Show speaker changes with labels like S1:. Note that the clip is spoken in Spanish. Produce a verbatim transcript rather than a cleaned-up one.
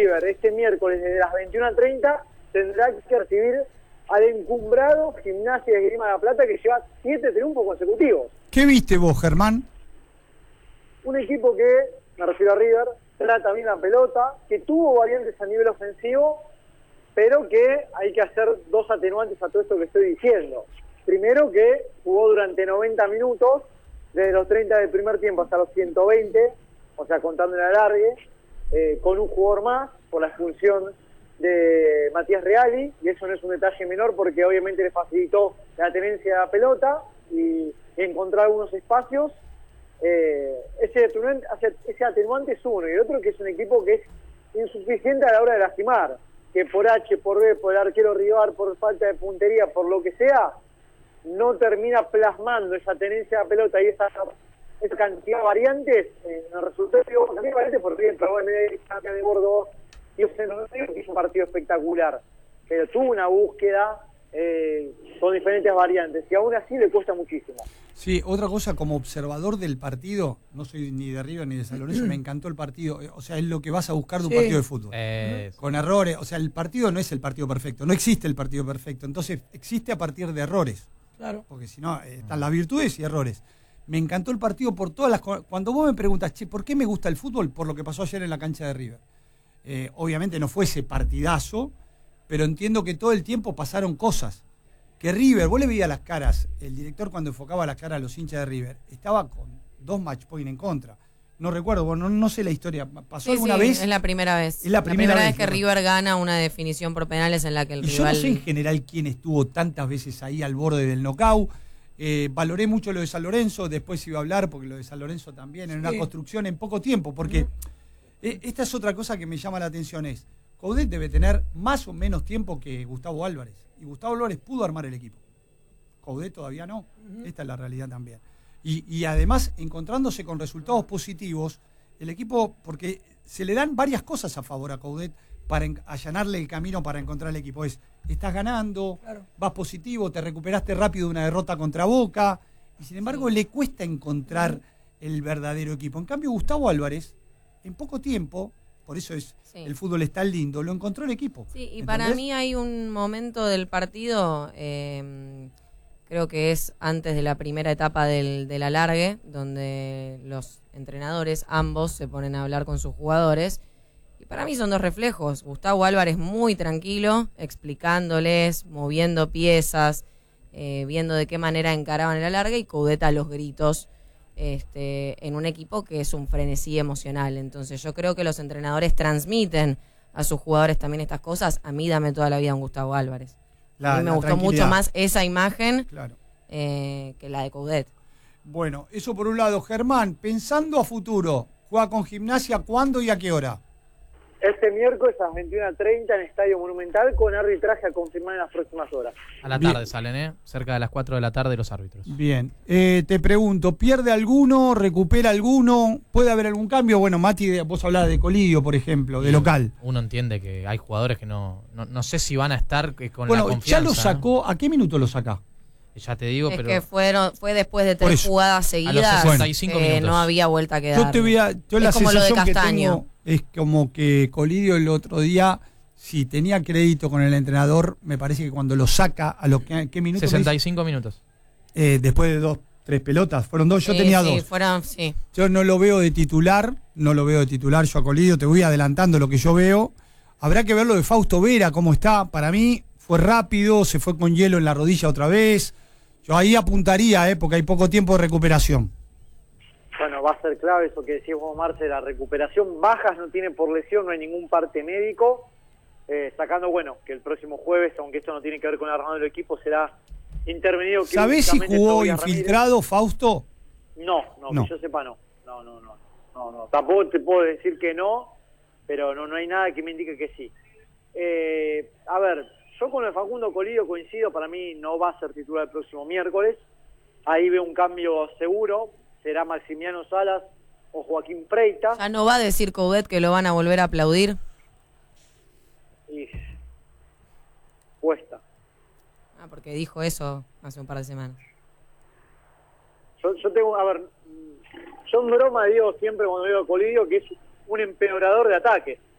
S1: River este miércoles desde las veintiuna treinta tendrá que recibir al encumbrado Gimnasia de Esgrima de La Plata, que lleva siete triunfos consecutivos.
S2: ¿Qué viste vos, Germán?
S1: Un equipo que, me refiero a River, trata bien la pelota, que tuvo variantes a nivel ofensivo, pero que hay que hacer dos atenuantes a todo esto que estoy diciendo. Primero, que jugó durante noventa minutos, desde los treinta del primer tiempo hasta los ciento veinte, o sea, contando el alargue, eh, con un jugador más, por la expulsión de Matías Reali, y eso no es un detalle menor porque obviamente le facilitó la tenencia de la pelota y encontrar algunos espacios. Eh, ese, atenuante, ese atenuante es uno, y el otro que es un equipo que es insuficiente a la hora de lastimar, que por H, por B, por el arquero rival, por falta de puntería, por lo que sea, no termina plasmando esa tenencia de la pelota y esa, esa cantidad de variantes eh, en el resultado. Digo, cantidad de variantes porque bien, pero de Bordeaux, y o sea, no digo que hizo un partido espectacular, pero tuvo una búsqueda eh, con diferentes variantes, y aún así le cuesta muchísimo.
S2: Sí, otra cosa, como observador del partido, no soy ni de River ni de San Lorenzo, me encantó el partido. O sea, es lo que vas a buscar de un sí. partido de fútbol. Eh, Con errores. O sea, el partido no es el partido perfecto. No existe el partido perfecto. Entonces, existe a partir de errores. Claro. Porque si no, eh, están las virtudes y errores. Me encantó el partido por todas las... Cuando vos me preguntas, che, ¿por qué me gusta el fútbol? Por lo que pasó ayer en la cancha de River. Eh, obviamente no fue ese partidazo, pero entiendo que todo el tiempo pasaron cosas. Que River, vos le veías las caras, el director cuando enfocaba las caras a los hinchas de River, estaba con dos match point en contra. No recuerdo, bueno, no, no sé la historia. ¿Pasó
S3: sí,
S2: alguna
S3: sí,
S2: vez?
S3: Es la primera vez.
S2: Es la primera,
S3: la primera
S2: vez,
S3: vez que River gana una definición por penales en la que el
S2: y
S3: rival...
S2: Yo no sé en general quién estuvo tantas veces ahí al borde del knockout. Eh, valoré mucho lo de San Lorenzo, después iba a hablar, porque lo de San Lorenzo también, en sí. una construcción en poco tiempo, porque uh-huh. eh, esta es otra cosa que me llama la atención, es Coudet debe tener más o menos tiempo que Gustavo Álvarez, y Gustavo Álvarez pudo armar el equipo. Coudet todavía no, uh-huh. esta es la realidad también. Y, y además, encontrándose con resultados positivos, el equipo, porque se le dan varias cosas a favor a Coudet para en, allanarle el camino para encontrar el equipo. Es, estás ganando, claro. vas positivo, te recuperaste rápido de una derrota contra Boca, y sin embargo sí. le cuesta encontrar uh-huh. el verdadero equipo. En cambio, Gustavo Álvarez, en poco tiempo, por eso es sí. el fútbol es tan lindo, lo encontró el equipo.
S3: Sí, y
S2: ¿entendés?
S3: Para mí hay un momento del partido... Eh, creo que es antes de la primera etapa del, del alargue, donde los entrenadores, ambos, se ponen a hablar con sus jugadores. Y para mí son dos reflejos. Gustavo Álvarez muy tranquilo, explicándoles, moviendo piezas, eh, viendo de qué manera encaraban el alargue, y Coudet a los gritos, este, en un equipo que es un frenesí emocional. Entonces yo creo que los entrenadores transmiten a sus jugadores también estas cosas. A mí dame toda la vida un Gustavo Álvarez. La, a mí me gustó mucho más esa imagen claro. eh, que la de Coudet.
S2: Bueno, eso por un lado. Germán, pensando a futuro, ¿juega con Gimnasia cuándo y a qué hora?
S1: Este miércoles a las veintiuna treinta en Estadio Monumental, con arbitraje a confirmar en las próximas horas.
S4: A la tarde Bien. salen, ¿eh? Cerca de las cuatro de la tarde los árbitros.
S2: Bien. Eh, te pregunto, ¿pierde alguno? ¿Recupera alguno? ¿Puede haber algún cambio? Bueno, Mati, vos hablabas de Colidio, por ejemplo, de local.
S4: Uno entiende que hay jugadores que no no, no sé si van a estar con
S2: bueno,
S4: la confianza.
S2: Bueno, ya lo sacó. ¿no? ¿A qué minuto lo saca?
S4: Ya te digo,
S3: es
S4: pero...
S3: que fueron, fue después de tres jugadas seguidas.
S4: A los sesenta y cinco
S3: eh,
S4: minutos.
S3: No había vuelta a quedar.
S2: Yo te voy a, yo
S3: es
S2: la
S3: como lo de
S2: sensación
S3: Castaño.
S2: Que tengo es como que Colidio el otro día, si tenía crédito con el entrenador, me parece que cuando lo saca, ¿a los que, qué minutos?
S4: sesenta y cinco minutos.
S2: Eh, después de dos, tres pelotas. Fueron dos, yo
S3: sí,
S2: tenía
S3: sí,
S2: dos.
S3: Fueron, sí.
S2: Yo no lo veo de titular, no lo veo de titular yo a Colidio, te voy adelantando lo que yo veo. Habrá que ver lo de Fausto Vera, cómo está. Para mí fue rápido, se fue con hielo en la rodilla otra vez. Yo ahí apuntaría, eh, porque hay poco tiempo de recuperación.
S1: Bueno, va a ser clave eso que decís vos, Marce, la recuperación. Bajas no tiene por lesión, no hay ningún parte médico. Eh, sacando, bueno, que el próximo jueves, aunque esto no tiene que ver con el armado del equipo, será intervenido.
S2: ¿Sabés si jugó infiltrado, Ramírez. Fausto?
S1: No, no,
S2: no,
S1: que yo sepa no. No, no, no, no, no. Tampoco te puedo decir que no, pero no, no hay nada que me indique que sí. Eh, a ver, yo con el Facundo Colidio coincido, para mí no va a ser titular el próximo miércoles. Ahí veo un cambio seguro, será Maximiano Salas o Joaquín Preita.
S3: ¿Ya no va a decir Coudet que lo van a volver a aplaudir?
S1: Y cuesta.
S3: Ah, porque dijo eso hace un par de semanas.
S1: Yo, yo tengo, a ver, yo en broma digo siempre cuando veo a Colidio que es un empeorador de ataques.